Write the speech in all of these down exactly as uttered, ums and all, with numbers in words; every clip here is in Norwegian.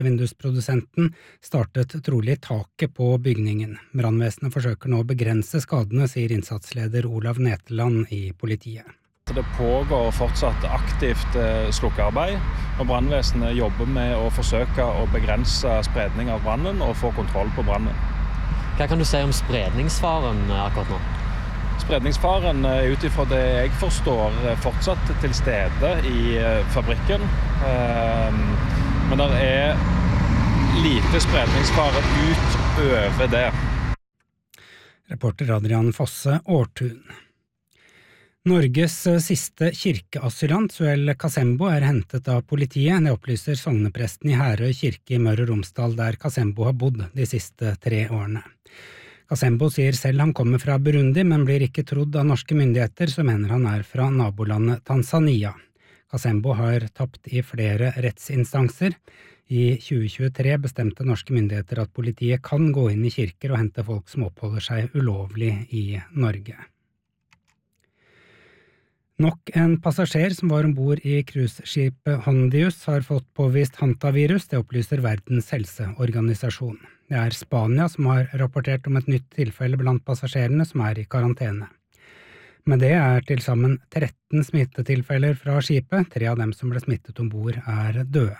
vindusprodusenten startet trolig taket på bygningen. Brannvesenet forsøker nå å begrense skadene, sier innsatsleder Olav Neteland i politiet. Det pågår fortsatt aktivt slukkearbeid, og brannvesenet jobber med å forsøke å begrense spredning av brannen og få kontroll på brannen. Hva kan du si om spredningsfaren akkurat nå? Spredningsfaren ut ifra det jeg forstår fortsatt til stede i fabrikken, men det er lite spredningsfare utover det. Reporter Adrian Fosse, Årtun. Norges siste kirkeasylant, Suel Kasembo, er hentet av politiet. Det opplyser sognepresten i Herøy kirke i Møre og Romsdal, der Kasembo har bodd de siste tre årene. Kasembo sier selv han kommer fra Burundi, men blir ikke trodd av norske myndigheter, som mener han er fra nabolandet Tanzania. Kasembo har tapt i flere rettsinstanser. I tjue tjuetre bestemte norske myndigheter at politiet kan gå inn i kirker og hente folk som oppholder seg ulovlig i Norge. Nok en passasjer som var ombord i cruiseskipet Hondius har fått påvist hantavirus, det opplyser Verdens helseorganisasjon. Det er Spania som har rapportert om et nytt tilfelle blant passasjerene som er i karantene. Med det er til sammen tretten smittetilfeller fra skipet, tre av dem som ble smittet ombord er døde.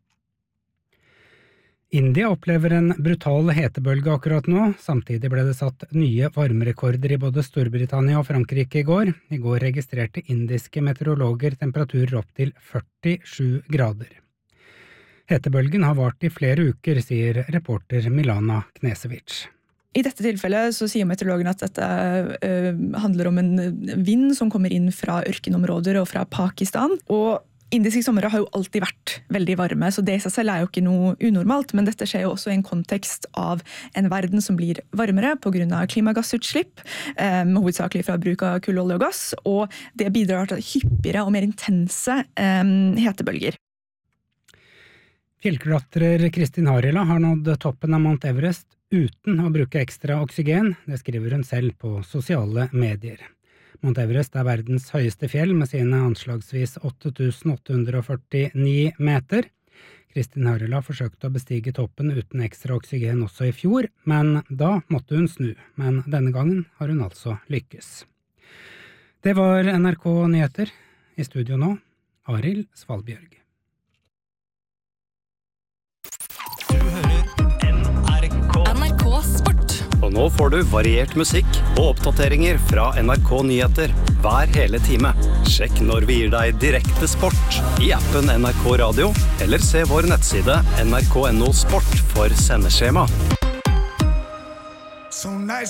India opplever en brutal hetebølge akkurat nå, samtidig ble det satt nye varmerekorder i både Storbritannia og Frankrike i går. I går registrerte indiske meteorologer temperaturer opp til førtisju grader. Hetebølgen har vart i flere uker, sier reporter Milana Knesevic. I dette tilfellet så sier meteorologen at dette uh, handler om en vind som kommer inn fra ørkenområder og fra Pakistan, og indiske sommer har jo alltid vært veldig varme, så det i seg selv er jo ikke noe unormalt, men dette skjer jo også i en kontekst av en verden som blir varmere på grunn av klimagassutslipp, eh, hovedsakelig fra bruk av kull, olje og gass, og det bidrar til hyppigere og mer intense eh, hetebølger. Fjellklatrer Kristin Harila har nådd toppen av Mount Everest uten å bruke ekstra oksygen, det skriver hun selv på sosiale medier. Mount Everest er verdens høyeste fjell med sine anslagsvis åtte tusen åtte hundre førtini meter. Kristin Harila forsøkte å bestige toppen uten ekstra oksygen også i fjor, men da måtte hun snu. Men denne gangen har hun altså lykkes. Det var N R K Nyheter. I studio nå, Arild Svalbjørg. Du hører N R K. N R K Sport. Og nå får du variert musikk og oppdateringer fra N R K Nyheter hver hele time. Sjekk når vi gir deg direkte sport i appen N R K Radio, eller se vår nettside N R K punktum no sport for sendeskjema. So nice